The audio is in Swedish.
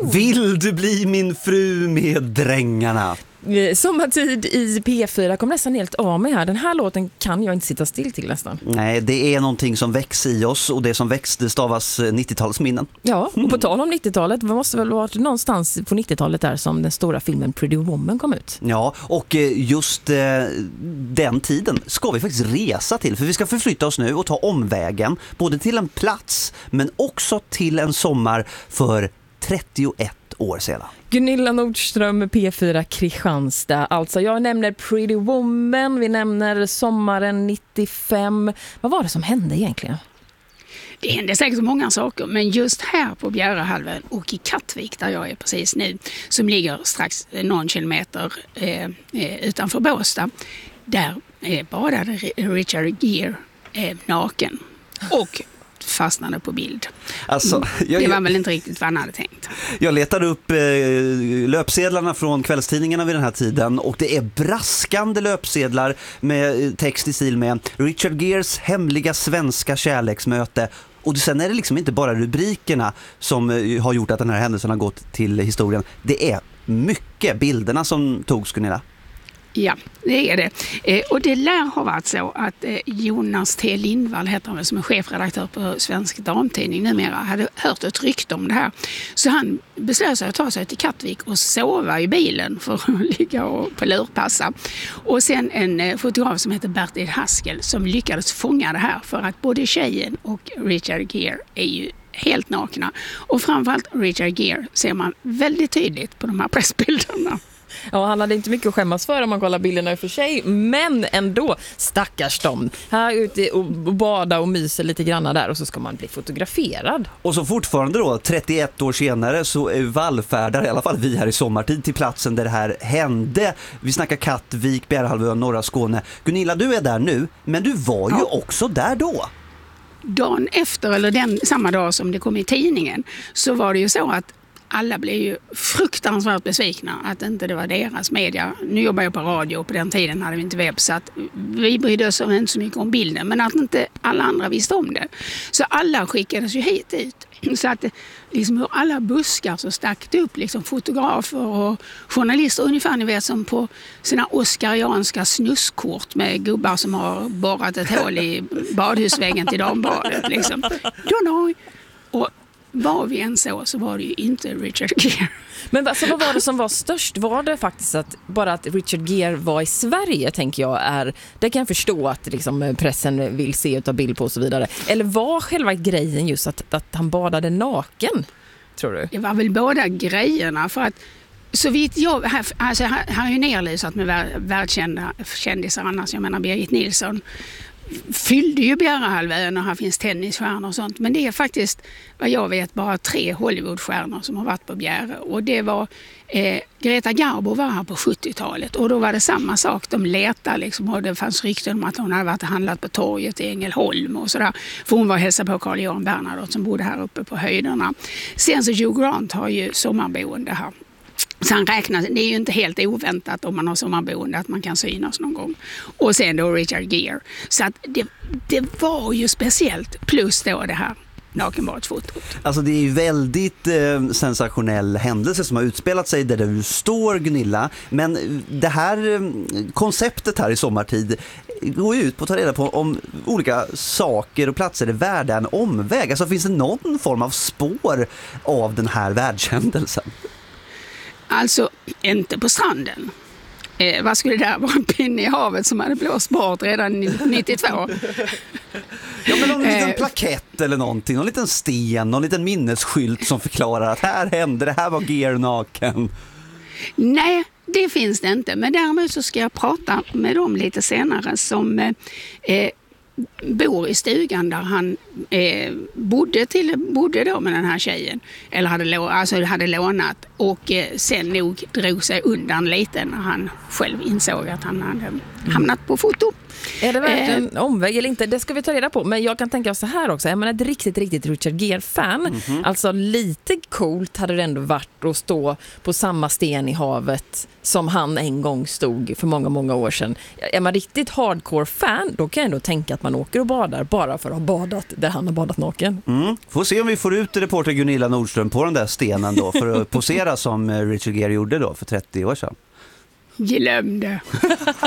Vill du bli min fru med drängarna? Sommartid i P4 kom nästan helt av mig här. Den här låten kan jag inte sitta still till nästan. Nej, det är någonting som växer i oss och det som växte stavas 90-talsminnen. Ja, och på tal om 90-talet, vad måste väl vara någonstans på 90-talet där som den stora filmen Pretty Woman kom ut. Ja, och just den tiden ska vi faktiskt resa till, för vi ska förflytta oss nu och ta omvägen både till en plats men också till en sommar för 31 år sedan. Gunilla Nordström, P4 Kristianstad. Alltså jag nämner Pretty Woman, vi nämner sommaren 95. Vad var det som hände egentligen? Det hände säkert många saker, men just här på Bjärehalvön och i Kattvik där jag är precis nu, som ligger strax någon kilometer utanför Båstad, där badade Richard Gere naken och fastnade på bild. Alltså, det var väl inte riktigt vad han hade tänkt. Jag letade upp löpsedlarna från kvällstidningarna vid den här tiden och det är braskande löpsedlar med text i stil med Richard Geres hemliga svenska kärleksmöte. Och sen är det liksom inte bara rubrikerna som har gjort att den här händelsen har gått till historien. Det är mycket bilderna som togs, Gunilla. Ja, det är det. Och det lär ha varit så att Jonas T. Lindvall, heter han, som är chefredaktör på Svensk Damtidning numera, hade hört ett rykte om det här. Så han beslöt sig att ta sig till Kattvik och sova i bilen för att ligga och på lurpassa. Och sen en fotograf som heter Bertil Haskell som lyckades fånga det här, för att både tjejen och Richard Gere är ju helt nakna. Och framförallt Richard Gere ser man väldigt tydligt på de här pressbilderna. Ja, han hade inte mycket att skämmas för om man kollar bilderna i och för sig, men ändå, stackars dem. Här ute och bada och myser lite grann där och så ska man bli fotograferad. Och så fortfarande då, 31 år senare, så vallfärdar i alla fall vi här i sommartid till platsen där det här hände. Vi snackar Kattvik, Bjärehalvön, norra Skåne. Gunilla, du är där nu, men du var ju också där då. Dagen efter, eller samma dag som det kom i tidningen, så var det ju så att alla blev ju fruktansvärt besvikna att inte det var deras media. Nu jobbar jag på radio och på den tiden hade vi inte webb, så att vi brydde oss inte så mycket om bilden, men att inte alla andra visste om det. Så alla skickades ju hit ut. Så att liksom ur alla buskar så stack det upp liksom fotografer och journalister, ungefär ni vet som på sina oscarianska snusskort med gubbar som har borrat ett hål i badhusväggen till dambadet. Liksom. Och var vi än så var det ju inte Richard Gere. Men alltså, vad var det som var störst? Var det faktiskt att bara att Richard Gere var i Sverige, tänker jag, det kan jag förstå att liksom pressen vill se utav bild på och så vidare. Eller var själva grejen just att han badade naken, tror du? Det var väl båda grejerna, för att så vitt jag, här är ju nerlysat med världskända kändisar annars. Jag menar Birgit Nilsson fyllde ju Bjärehalvön och här finns tennisstjärnor och sånt. Men det är faktiskt, vad jag vet, bara 3 Hollywoodstjärnor som har varit på Bjäre. Och det var Greta Garbo var här på 70-talet och då var det samma sak. De letade liksom, och det fanns rykten om att hon hade varit och handlat på torget i Ängelholm och sådär. För hon var hälsa på Carl Johan Bernadotte som bodde här uppe på höjderna. Sen så Hugh Grant har ju sommarboende här. Så han räknar, det är ju inte helt oväntat om man har sommarboende att man kan synas någon gång. Och sen då Richard Gere. Så att det var ju speciellt, plus då det här nakenbadsfotot. Alltså det är ju väldigt sensationell händelse som har utspelat sig där du står, Gunilla. Men det här konceptet här i sommartid går ut på att ta reda på om olika saker och platser är värda en omväg. Alltså finns det någon form av spår av den här världshändelsen? Alltså, inte på stranden. Vad skulle det vara? En pinne i havet som hade blåst bort redan 92? Ja, men någon liten plakett eller någonting, någon liten sten, någon liten minnesskylt som förklarar att här hände, det här var Gere naken. Nej, det finns det inte. Men däremot så ska jag prata med dem lite senare som bor i stugan där han bodde då med den här tjejen, eller hade lånat och sen nog drog sig undan lite när han själv insåg att han hade hamnat på foto. Är det verkligen en omväg eller inte? Det ska vi ta reda på. Men jag kan tänka så här också. Jag menar, ett riktigt Richard Gere-fan. Alltså lite coolt hade det ändå varit att stå på samma sten i havet som han en gång stod för många år sedan. Är man riktigt hardcore-fan, då kan jag ändå tänka att man åker och badar bara för att ha badat där han har badat naken. Får se om vi får ut reporter Gunilla Nordström på den där stenen då för att posera som Richard Gere gjorde då för 30 år sedan. Glöm det.